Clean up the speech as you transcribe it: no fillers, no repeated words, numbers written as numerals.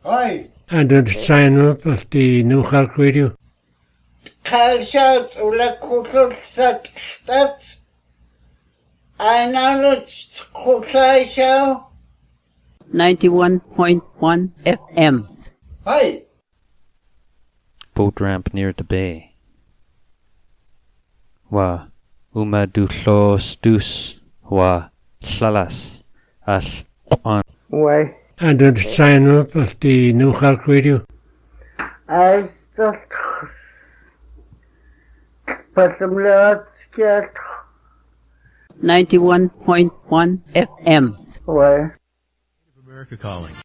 Hi. And the sign up of the New York Radio. Kalschaut oder Kugelstadt. Einer Kugelschau. 91.1 FM. Hi. Boat ramp near the bay. Wa umadullos dus wa slalas as on. Why? And the sign up of the New York Radio. I just put some lots get 91.1 FM. why? America Calling.